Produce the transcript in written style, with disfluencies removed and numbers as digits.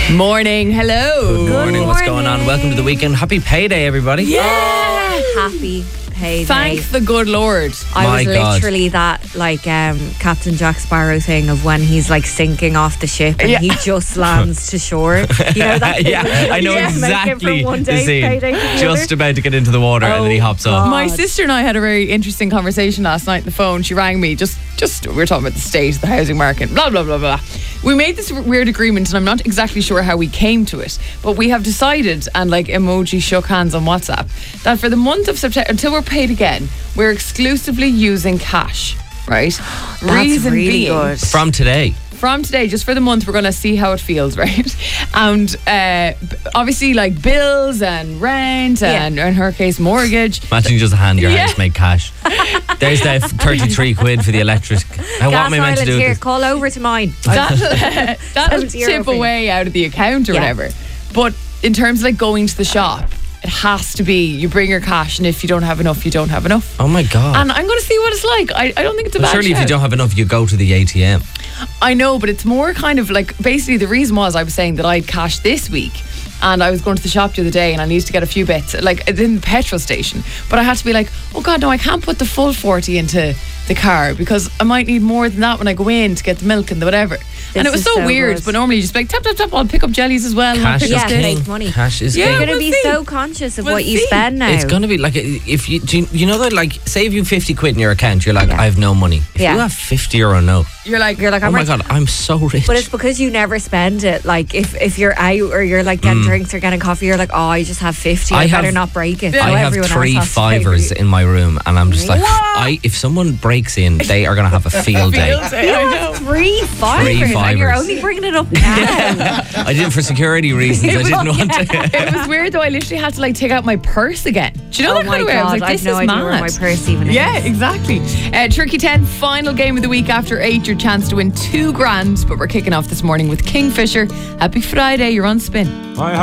Morning, hello. Good morning, what's going on? Welcome to the weekend. Happy payday, everybody. Yeah. Happy payday. Thank the good Lord. I was My God. literally that Captain Jack Sparrow thing of when he's like sinking off the ship and he just lands to shore. You know that? Yeah, I know exactly the scene. Just about to get into the water and then he hops off. My sister and I had a very interesting conversation last night on the phone. She rang me, just we were talking about the state of the housing market, blah, blah, blah, blah. We made this weird agreement and I'm not exactly sure how we came to it, but we have decided, and like emoji shook hands on WhatsApp, that for the month of September, until we're paid again, we're exclusively using cash, right? Reason really being, good. From today. from today, just for the month, we're going to see how it feels, right? And obviously, like bills and rent and, in her case, mortgage. Imagine you just hand your house, make cash. There's that 33 quid for the electric. What am I meant to do? Here, call over to mine. That'll tip away out of the account or whatever. But in terms of like going to the shop, it has to be you bring your cash, and if you don't have enough, you don't have enough. Oh my God. And I'm going to see what it's like. I don't think it's a bad Surely shout. if you don't have enough, you go to the ATM. I know, but it's more kind of like, basically the reason was I was saying that I'd cash this week, and I was going to the shop the other day and I needed to get a few bits, like in the petrol station, but I had to be like, oh God, no, I can't put the full 40 into the car because I might need more than that when I go in to get the milk and the whatever. And it was so weird, good. but normally you just be like, tap, tap, tap, I'll pick up jellies as well. Cash is king. make money. Cash is Yeah. king. You're going to we'll be see. so conscious of We'll what you see. spend now. It's going to be like, if you, do you know that, like, say if you 50 quid in your account, you're like, I have no money. If you have 50 euro note, You're like, oh I'm my rich. God, I'm so rich. But it's because you never spend it. Like if you're out or you're like getting drinks or getting coffee, you're like, oh, I just have 50. I better not break it. I So have everyone three else has to pay for fivers you. in my room, and I'm just like, if someone breaks in, they are going to have a field day. I know. 3 fivers and you're fivers. only bringing it up now. I did it for security reasons. I didn't want to. It was weird though. I literally had to like take out my purse again. Do you know Oh that my kind of way? I was God, like, this I've no is idea mad. where my purse even is. Yeah, exactly. Tricky 10, final game of the week after 8. Your chance to win $2,000. But we're kicking off this morning with Kingfisher. Happy Friday. You're on Spin.